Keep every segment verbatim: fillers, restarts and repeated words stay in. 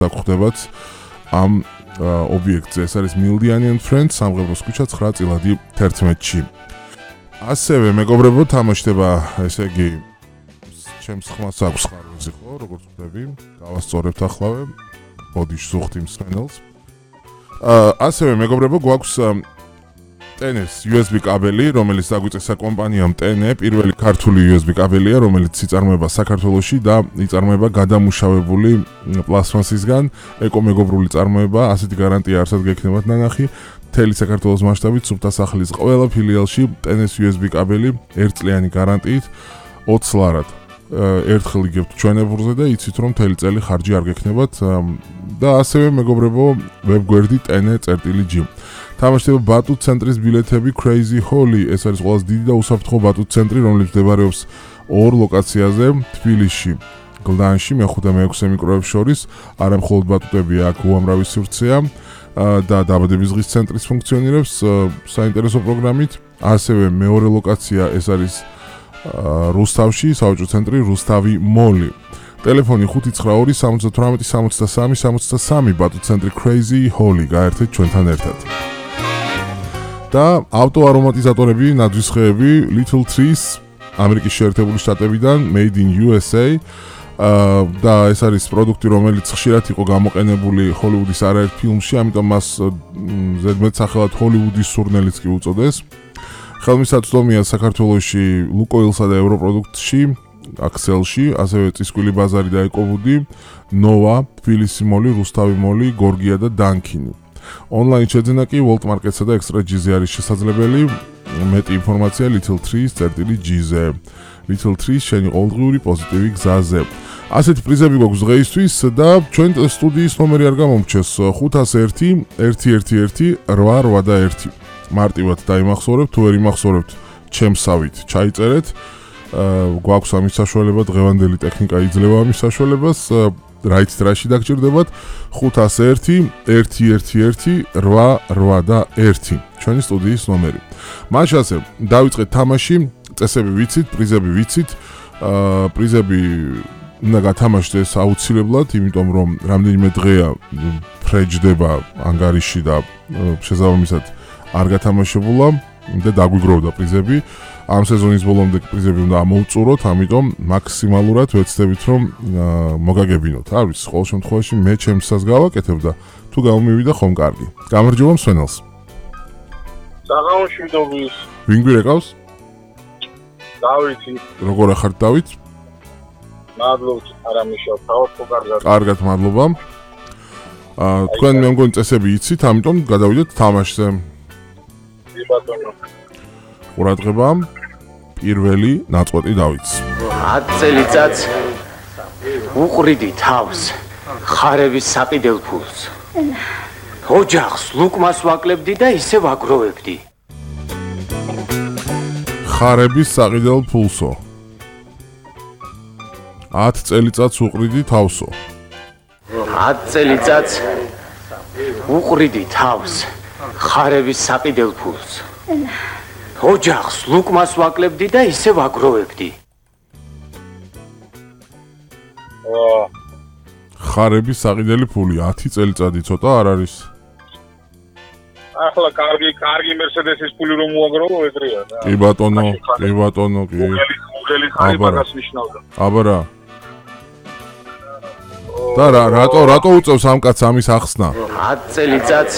გხვდებათ ამ ობიექტზე. ეს არის Mildiani and Friends, სამღეროს ქუჩა ცხრა წილადი თერთმეტში. ასევე მეგობრებო, თამაშდება, ესე იგი, ჩემს ხმას აქვს ხარვეზი ხო, როგორც ვთქვი, გავასწორებთახლავე. ბოდიშ ზუხტი მსმენელს. ასევე მეგობრებო, გვაქვს ტენ ეს იუ ეს ბი კაბელი, რომელიც დაგვიწესა კომპანიამ ტენ ე, პირველი ქართული იუ ეს ბი კაბელია, რომელიც იწარმოება საქართველოში და იწარმოება გადამუშავებული პლასმასისგან, ეკომეგობრული წარმოება, ასეთი გარანტია არსად გექნებათ ნანახი. მთელი საქართველოს მასშტაბით სუფთა სახლის ყველა ფილიალში ტენ ეს იუ ეს ბი კაბელი ერთწლიანი გარანტიით ოცს ლარად. ერთხელ იგებთ ჩვენებურზე და იცით რომ მთელი წელი ხარჯი არ გექნებათ და ასევე მეგობრებო ვებგვერდი ტენ ე წერტილი ჯი. თამაშდება ბატუტ ცენტრის ბილეთები Crazy Holly, ეს არის ყველაზე დიდი და უსაფრთხო ბატუტ ცენტრი, რომელიც მდებარეობს ორ ლოკაციაზე, თბილისში, გლდანში, მეხუთე მეექვსე მიკროებს შორის, არა მხოლოდ ბატუტებია, აქ უამრავი სივრცეა და დაბადების დღის ცენტრის ფუნქციონირებს საინტერესო პროგრამით. ასევე მეორე ლოკაცია ეს არის რუსთავში, საოჯო ცენტრი რუსთავი მოლი. ტელეფონი ხუთი ცხრა ორი სამოცდა თვრამეტი სამოცდა სამი სამოცდა სამი ბატუტ ცენტრი Crazy Holly, გაერთეთ ჩვენთან ერთად. და ავტოარომატიზატორები, ნაძვისხეები Little Trees, ამერიკის შეერთებული შტატებიდან, Made in იუ ეს ეი და ეს არის პროდუქტი, რომელიც ხშირად იყო გამოყენებული ჰოლივუდის არაერთ ფილმში, ამიტომ მას ზედმეტ სახელად ჰოლივუდის სურნელიც კი უწოდეს. ხელმისაწვდომია საქართველოში ლუკოილსა და ევროპროდუქტში, აქსელში, ასევე წისკვილი ბაზარი და ეკოვუდი, ნოვა, თბილისი მოლი, რუსთავი მოლი, გორგია და დანქინი. Online შეძენა კი World Market-სა და Extra G-ზე არის შესაძლებელი. მეტი ინფორმაცია Little Trees წერტილი G-ზე. Little Trees შენი ყოველდღიური პოზიტივი გზაზე. ასეთი პრიზები გვაქვს დღეისთვის და ჩვენ სტუდიის ნომერი არ გამომრჩეს ხუთას ერთი ერთი ერთი ერთი რვა რვა და ერთი. მარტივად დაიმახსოვრებთ, თუ ვერ იმახსოვრებთ, ჩემსავით ჩაიწერეთ. გვაქვს ამის საშუალება, დღევანდელი ტექნიკა იძლევა ამის საშუალებას. რაით დრაში დაგჭირდებათ ხუთას ერთი ერთი ერთი ერთი რვა რვა და ერთი ჩვენი სტუდიის ნომერი. მაშ ასე დავიწყეთ თამაში, წესები ვიცით, პრიზები ვიცით. აა პრიზები უნდა გათამაშდეს აუცილებლად, იმიტომ რომ რამდენიმე დღეა ფრეჯდება ანგარიში და შესაბამისად არ გათამაშებულა და დაგვიგროვდა პრიზები. ამ სეზონის ბოლომდე პრიზები უნდა ამოვწუროთ, ამიტომ მაქსიმალურად ვეცდებით რომ მოგაგებინოთ. არ ვიცი, ყოველ შემთხვევაში მე ჩემსას გავაკეთებ და თუ გამომივიდა ხომ კარგი. გამარჯობა მსვენელს. საღამოშვიდობის. ვინ გვირეკავს? დავითი. როგორ ახართ დავით? მადლობთ, არამიშავ, თავად ხო კარგად. კარგად, მადლობა. აა თქვენ მე მგონი წესები იცით, ამიტომ გადავიდეთ თამაშზე. კი ბატონო. ყურადღება, პირველი ნაწყვეტი დავითს. ათ წელიწადს უყრიდი თავს ხარების საყიდელ ფულს. ოჯახს ლუკმას ვაკლებდი და ისე ვაგროვებდი. ხარების საყიდელ ფულსო. ათ წელიწადს უყრიდი თავსო. ათ წელიწადს უყრიდი თავს ხარების საყიდელ ფულს. ოჯახს ლუკმას ვაკლებდი და ისე ვაგროვებდი. აა ხარების საყიდელი ფული ათი წელიწადი ცოტა არ არის. ახლა კარგი, კარგი Mercedes-ის ფული რომ მოაგროვო ეგრეა და. კი ბატონო, კი ბატონო, კი. უღელი ხარი მაგას ნიშნავდა. აბა რა. და რა, რატო, რატო უწევს ამ კაცს ამის ახსნა? ათ წელიწადს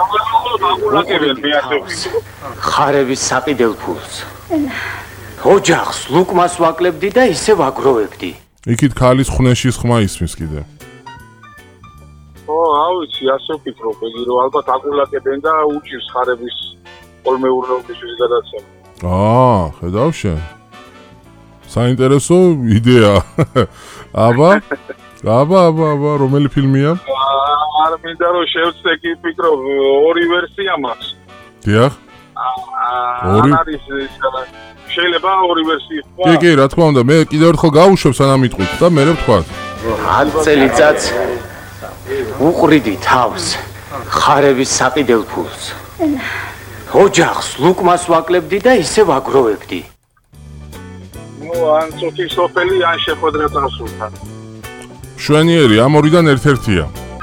ხარების საყიდელ ფულს. ოჯახს ლუკმას ვაკლებდი და ისე ვაგროვებდი. იქით ქალის ხნეშის ხმა ისმის კიდე. ო, ავიცი, ასე ვფიქრობ, იგი რომ ალბათ აკულაკებენ და უჭირს ხარების კოლმეურნეობის გადაცემა. აა, ხედავ შენ. საინტერესო იდეა. აბა, აბა, აბა, აბა, რომელი ფილმია? არ მინდა რომ შევცდე კი ვფიქრობ, ორი ვერსია მაქვს. დიახ. ორი არის შეიძლება ორი ვერსია. კი, კი, რა თქმა უნდა, მე კიდევ ერთხელ გავუშვებ სანამ იტყვით და მე ვთქვათ. ათ წელიწადს უყრიდი თავს ხარების საყიდელ ფულს. ოჯახს ლუკმას ვაკლებდი და ისე ვაგროვებდი. ნუ ან წუთი სოფელი ან შეხვედრა წასულთან. შვენიერი, ამ ორიდან ერთ-ერთია.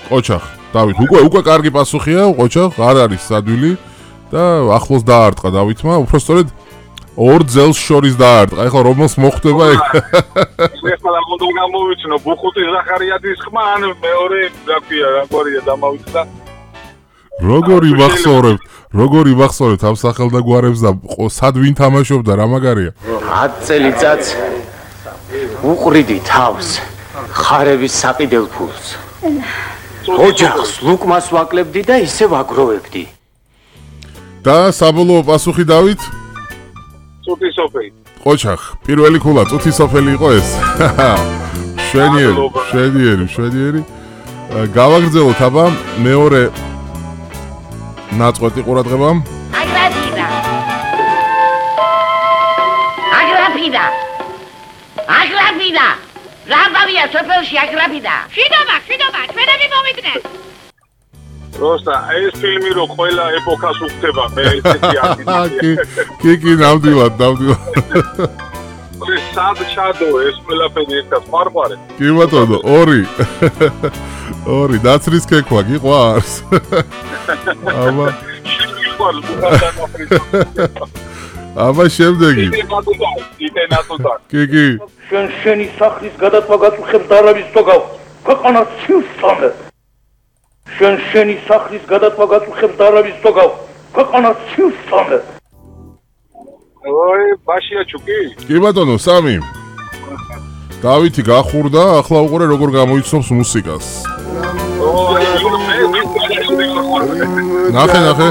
ყოჩახ, დავით, უკვე უკვე კარგი პასუხია, ყოჩახ, არ არის სადვილი და ახლოს დაარტყა დავითმა, უბრალოდ ორ ძელს შორის დაარტყა. ეხლა რომელს მოხვდება ეგ? ეხლა უნდა გამოვიცნო ბუხუტი ზახარიაძის ხმა ან მეორე რა ქვია, რაგვარია დამავიწყდა. როგორი ვახსოვრებთ, როგორი ვახსოვრებთ ამ სახელდაგვარებს და სად ვინ თამაშობდა რა მაგარია? ათ წელიწადს უყრიდი თავს ხარების საყიდელ ფულს. ოჯახს ლუკმას ვაკლებდი და ისე ვაგროვებდი. და საბოლოო პასუხი დავით? წუთი სოფელი. ყოჩახ, პირველი ქულა წუთი სოფელი იყო ეს. შვენიერი, შვენიერი, შვენიერი. გავაგრძელოთ აბა მეორე ნაწყვეტი ყურადღება. აგრაფიდა. აგრაფიდა. აგრაფიდა. რამბავია სოფელში აგრაფიდა. შიდობა, შიდობა, ჩვენები მომიდგნენ. როსტა, ეს ფილმი რო ყველა ეპოქას უხდება, მე ესეთი კი, კი, კი, ნამდვილად, ნამდვილად. ეს სად ჩადო ეს ყველაფერი ერთად ხარყარე. კი ბატონო, ორი. ორი, დაცრის ქექვა გიყვარს. აბა. აბა შემდეგი. კი, კი. შენ შენი სახლის გადათვა გაწუხებს და არავის თოგავ. ქვეყანა ცივსწამე. შენ შენი სახლის გადათვა გაწუხებს და არავის თოგავ. ქვეყანა ცივსწამე. ой, ბაშია ჩუკი. კი ბატონო, სამი. დავითი გახურდა, ახლა უყურე როგორ გამოიცნობს მუსიკას. ნახე, ნახე.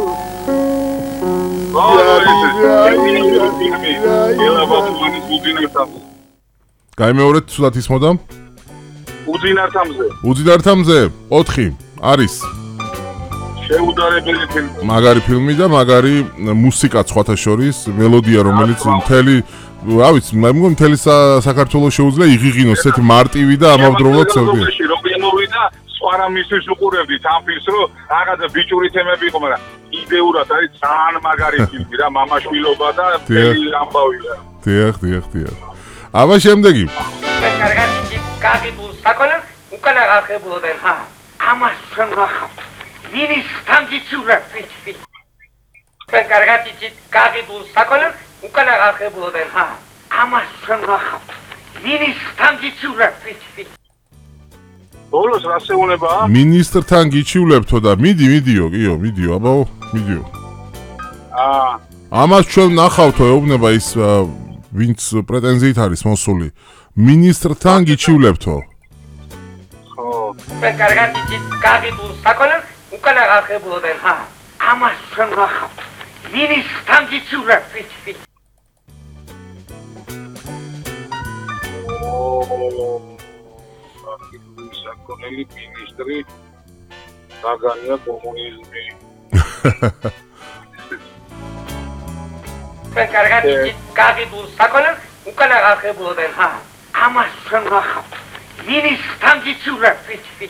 გაიმეორეთ სულად ისმოდა? უძინართამზე. უძინართამზე ოთხი არის. შეუდარებელი ფილმი. მაგარი ფილმი და მაგარი მუსიკა სხვათა შორის, მელოდია რომელიც მთელი, რა ვიცი, მე მგონი მთელი საქართველოს შეუძლია იღიღინოს ესეთი მარტივი და ამავდროულად ცევდი. როგორ მოვიდა, სხვა რამისთვის უყურებდით ამ ფილმს, რომ რაღაცა ბიჭური თემები იყო, მაგრამ იდეურად არის ძალიან მაგარი ფილმი რა, მამაშვილობა და მთელი ამბავია. დიახ, დიახ, დიახ. აბა შემდეგი. კარგად გაგიბულ საკონელ უკანა აღებულობენ. ჰა, ამას ჩვენ გახავთ. ვინის თანგიჩურაფიცი. ჩვენ კარგად გაგიბულ საკონელ უკანა აღებულობენ. ჰა, ამას ჩვენ გახავთ. ვინის თანგიჩურაფიცი. ბოლოს რა შეუნებაა? მინისტრთან გიჩივლებთო და მიდი, მიდიო, კიო, მიდიო, აბაო, მიდიო. აა, ამას ჩვენ ნახავთო, ეუბნება ის ვინც პრეტენზიით არის მოსული. მინისტრთან გიჩივლებთო. ხო. ჩვენ კარგად გაგიბულ საკონელ უკანა აღებულობენ. ჰა, ამას ჩვენ გახავთ. ვინის თანგიჩურაფიცი. საკონელი მინისტრი დაგანია კომუნიზმი. ჩვენ კარგად გაგიბულ საკონელ უკანა აღებულობენ. ჰა, ამას ჩვენ გახავთ. ვინის თანგიჩურაფიცი.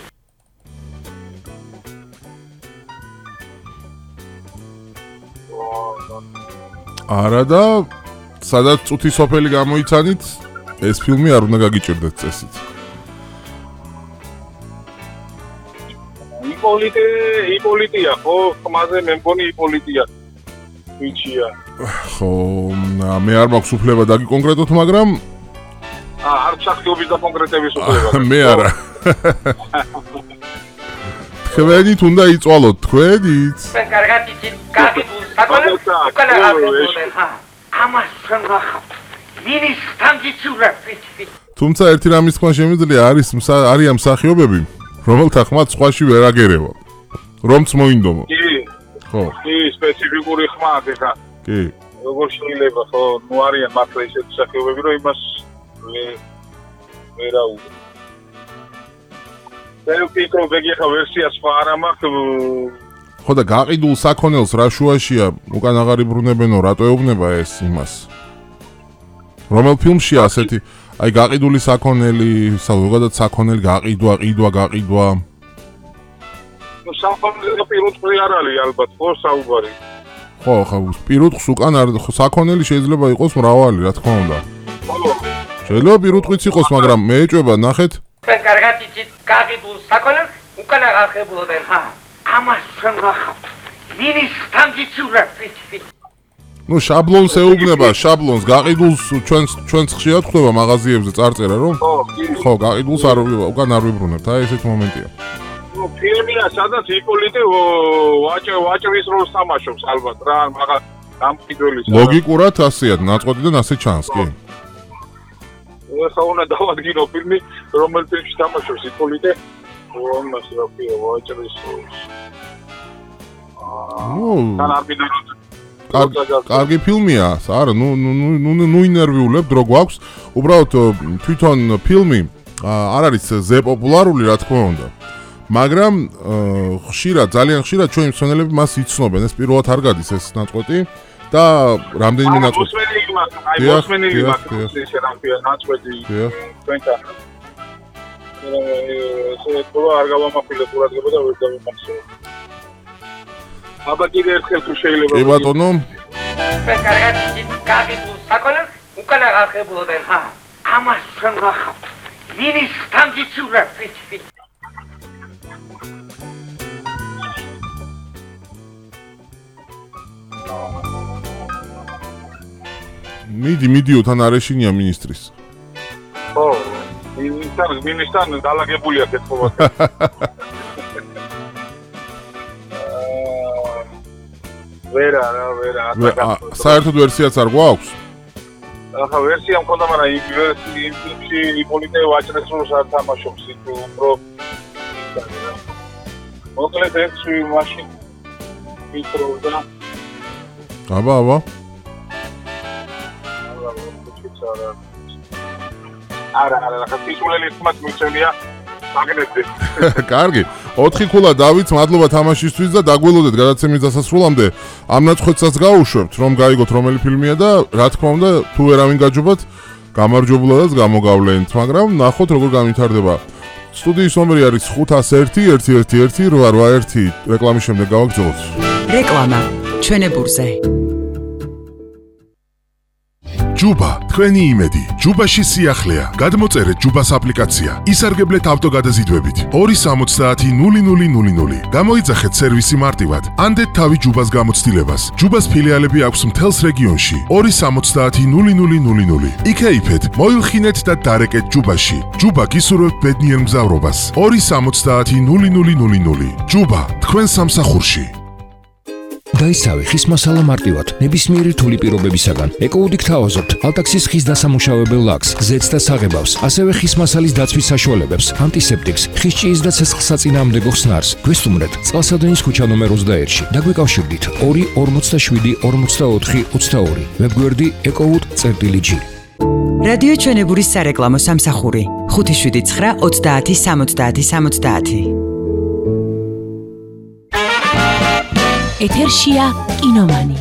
არა და სადაც წუთი სოფელი გამოიცანით, ეს ფილმი არ უნდა გაგიჭირდეთ წესით. იპოლიტე, იპოლიტია, ხო, ხმაზე მე მგონი იპოლიტია. ვიჩია. ხო, მე არ მაქვს უფლება დაგიკონკრეტოთ, მაგრამ აა, არ ჩახიობის და კონკრეტების უფლება. მე არა. თქვენით უნდა იწვალოთ, თქვენით. ჩვენ კარგად გაგიბულ საკონელ უკანა აღებულობენ. ჰა, ამას ჩვენ გახავთ. ვინის თანგიჩურაფიცი. თუმცა ერთი რამის თქვა შემიძლია არის არიან მსახიობები, რომელთა ხმაც სხვაში ვერ აგერევა. რომც მოინდომო. კი. ხო. კი, სპეციფიკური ხმა აქვს ეხა. კი. როგორ შეიძლება, ხო, ნუ არიან მართლა ისეთი მსახიობები, რომ იმას ვერ აუგო. და ვფიქრობ, ეგ ეხა ვერსია სხვა არ მაქვს. ხო და გაყიდულ საქონელს რა შუაშია, უკან აღარ იბრუნებენო, რატო ეუბნება ეს იმას? რომელ ფილმშია ასეთი, აი გაყიდული საქონელი, ზოგადად საქონელი გაყიდვა, ყიდვა, გაყიდვა. ნუ საქონელი პირუტყვი არ არის ალბათ, ხო, საუბარი. ხო, ხო, პირუტყვს უკან არ საქონელი შეიძლება იყოს მრავალი, რა თქმა უნდა. ხო. შეიძლება პირუტყვიც იყოს, მაგრამ მე ეჭვება, ნახეთ. ჩვენ კარგად გაგიბულ საკონელ უკანა აღებულობენ. ამას ჩვენ ნახავთ. მინის თანგიცურა ფიცი. ნუ შაბლონს ეუბნება, შაბლონს გაყიდულს ჩვენს ჩვენს ხშირად ხდება მაღაზიებზე წარწერა რომ ხო, გაყიდულს არ უკან არ ვიბრუნებთ. აი ესეთ მომენტია. ნუ ფილმია სადაც იპოლიტე ვაჭ ვაჭრის როლს თამაშობს ალბათ რა, მაგრამ გამყიდველის. ლოგიკურად ასეა, ნაწყვეტიდან ასე ჩანს, კი? ეხლა უნდა დავადგინო ფილმი, რომელ ფილმში თამაშობს იპოლიტე, რომას რა ქვია ვაჭრის როლს. ნუ თან არ მინდა კარგი ფილმია, არა, ნუ ნუ ნუ ინერვიულებთ რო გვაქვს. უბრალოდ თვითონ ფილმი არ არის ზე პოპულარული, რა თქმა უნდა. მაგრამ ხშირად, ძალიან ხშირად ჩვენი მსმენელები მას იცნობენ. ეს პირველად არ გადის ეს ნაწყვეტი და რამდენიმე ნაწყვეტი. აი, მოსმენელი მაქვს ესე რა ქვია, ნაწყვეტი თქვენთან. ეს ყველა არ გავამახვილე ყურადღება და ვერ დავიმახსოვრე. აბა კიდე ერთხელ თუ შეიძლება. კი ბატონო. ჩვენ კარგად გაგიბულს საკოლე უკანა აღებულობენ. ამას ჩვენ ნახავთ. მინის თანგიცურა ფიცი. მიდი, მიდიო თან არეშინია მინისტრის. ხო, მინისტრ მინისტრთან დალაგებულია კეთობა. ვერა რა, ვერა. საერთოდ ვერსიაც არ გვაქვს? ახლა ვერსია მქონდა, მაგრამ იმ ფილმში იპოლიტე ვაჭრეს როლს არ თამაშობს, იქ უფრო მოკლედ ეს მაშინ მიკროდა. აბა, აბა. არა, არა, ახლა ფიზულელი თმაც მიცემია მაგნეტი. კარგი. ოთხი ქულა დავით, მადლობა თამაშისთვის და დაგველოდეთ გადაცემის დასასრულამდე. ამ ნაწყვეტსაც გაუშვებთ, რომ გაიგოთ რომელი ფილმია და რა თქმა უნდა, თუ ვერავინ გაჯობათ, გამარჯვებულადაც გამოგავლენთ, მაგრამ ნახოთ როგორ განვითარდება. სტუდიის ნომერი არის ხუთ ათას ერთი ერთი ერთი ერთი რვა რვა ერთი. რეკლამის შემდეგ გავაგრძელოთ. რეკლამა ჩვენებურზე. ჯუბა, თქვენი იმედი. ჯუბაში სიახლეა. გადმოწერეთ ჯუბას აპლიკაცია. ისარგებლეთ ავტოგადაზიდვებით. ორი სამოცდაათი ნული ნული ნული ნული. გამოიძახეთ სერვისი მარტივად. ანდეთ თავი ჯუბას გამოცდილებას. ჯუბას ფილიალები აქვს მთელს რეგიონში. ორი სამოცდაათი ნული ნული ნული ნული. იქეიფეთ, მოილხინეთ და დარეკეთ ჯუბაში. ჯუბა გისურვებთ ბედნიერ მგზავრობას. ორი სამოცდაათი ნული ნული ნული ნული. ჯუბა, თქვენ სამსახურში. დაისავე ხის მასალა მარტივად, ნებისმიერი რთული პირობებისაგან. ეკოუდიქ თავაზობთ ალტაქსის ხის დასამუშავებელ ლაქს, ზეთს და საღებავს, ასევე ხის მასალის დაცვის საშუალებებს, ანტისეპტიკს, ხის ჭიის და ცეცხლსაწინააღმდეგო ხსნარს. გვესტუმრეთ წყალსადენის ქუჩა ნომერ ოცდაერთში. დაგვეკავშირდით ორი ორმოცდაშვიდი ორმოცდაოთხი ოცდაორი. ვებგვერდი ეკოუდ.წერტილი.ჯი. რადიო ჩვენებურის სარეკლამო სამსახური ხუთი შვიდი ცხრა ოცდაათი სამოცდაათი სამოცდაათი. ეთერშია კინომანი.